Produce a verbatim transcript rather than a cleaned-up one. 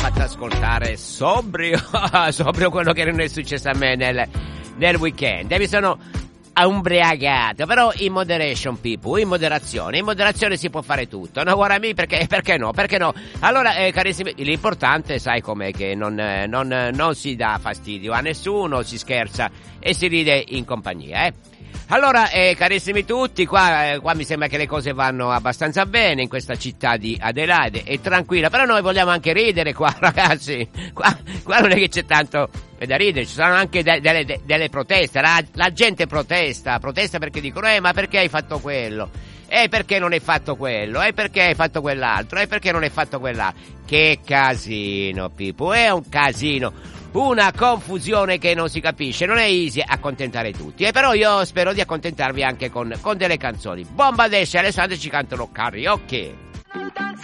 fatto ascoltare sobrio, sobrio quello che non è successo a me nel, nel weekend. E mi sono ubriacato, però in moderation, people, in moderazione, in moderazione si può fare tutto, no? Guarda me, perché, perché no, perché no? Allora, eh, carissimi, l'importante, sai com'è, che non, eh, non, eh, non si dà fastidio a nessuno, si scherza e si ride in compagnia, eh? Allora, eh, carissimi tutti, qua, eh, qua mi sembra che le cose vanno abbastanza bene in questa città di Adelaide, è tranquilla, però noi vogliamo anche ridere qua, ragazzi, qua, qua non è che c'è tanto da ridere, ci sono anche de- delle, de- delle proteste, la, la gente protesta, protesta perché dicono, eh ma perché hai fatto quello? E perché non hai fatto quello? E perché hai fatto quell'altro? E perché non hai fatto quell'altro? Che casino, Pippo, è un casino, una confusione che non si capisce, non è easy accontentare tutti, e però io spero di accontentarvi anche con, con delle canzoni. Bomba Desce e Alessandro ci cantano karaoke.